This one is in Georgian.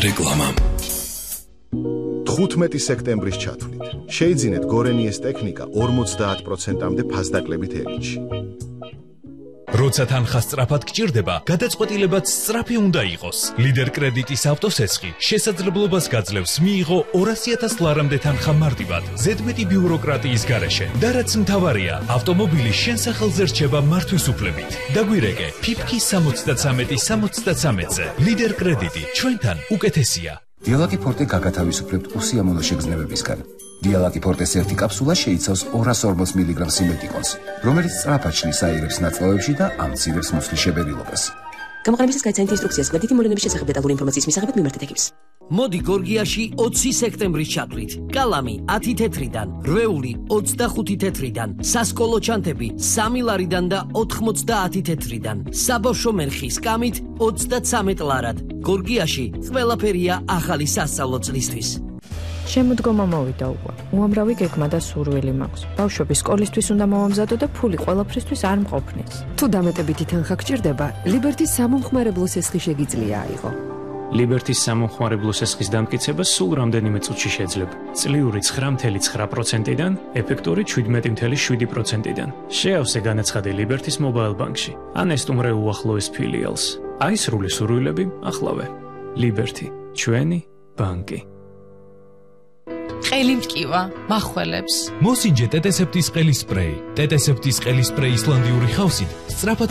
რეკლამა 15 სექტემბრის ჩათვლით შეიძინეთ გორენიეს ტექნიკა 50%-მდე ფასდაკლებით ელიტში. როცა თანხა სწრაფად გჭირდება, გადაწყვეტილებაც სწრაფი უნდა იყოს. ლიდერ კრედიტის ავტოსესხი შესაძლებლობას გაძლევს მიიღო 200,000 ლარამდე თანხა მარტივად, ზედმეტი ბიუროკრატიის გარეშე. და რაც მთავარია, ავტომობილი შენ სახელზე რჩება მართვის უფლებით. დაგვირეკე, ფიფქი 73-ზე. ლიდერ კრედიტი, ჩვენთან უკეთესია. დიალაკი ფორტე გაგათავისუფლებთ უსიამოვნო შეგრძნებებისგან. დიალაკი ფორტეს ერთი კაფსულა შეიცავს 240 მგ სიმეტიკონს, რომელიც სწრაფად შლის აირებს ნაწლავებში და ამცირებს მუცლის შებერილობას. გამოყენებისას გაიცანით ინსტრუქციას გვერდითი მოვლენების შესახებ დეტალური ინფორმაციის მისაღებად მიმართეთ ექიმს. მოდი გორგიაში 20 სექტემბრის ჩათვლით. კალამი 10 თეთრიდან, რვეული 25 თეთრიდან, სასკოლო ჩანთები 3 ლარიდან და 90 თეთრიდან, საბავშვო მერხი სკამით 33 ლარად. გორგიაში ყველაფერია ახალი სასწავლო წლისთვის. შემოდგომა მოვიდა უკვე. უამრავი გეგმა და სურვილი მაქვს. ბავშვები სკოლისთვის უნდა მოვამზადო და ფული ყველაფრისთვის არ მყოფნის. თუ დამეტებითი თანხა გჭირდება, ლიბერტის სამომხმარებლო სესხი შეგიძლია აიღო. ლიბერტის სამომხმარებლო სესხის დამტკიცება სულ რამდენიმე წუთში შეძლება. წლიური 9.9%-დან, ეფექტური 17.7%-დან. შეავსე განაცხადი ლიბერტის მობაილ ბანკში. ან ესტუმრე უახლოეს ფილიალს. აისრული სურვილები ახლავე. ლიბერტი, ჩვენი ბანკი. ყელი მტკივა, מחველებს. მოსინჯე ტეტესეპტის ყელის სპრეი. ტეტესეპტის ყელის სპრეი ისლანდიური ხავსით სწრაფად